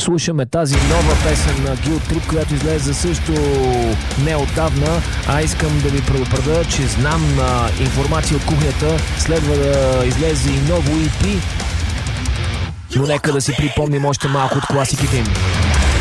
слушаме тази нова песен на Guilt Trip, която излезе също неотдавна, а искам да ви предупредя, че знам информация от кухнята, следва да излезе и ново EP, но нека да си припомним още малко от класиките им.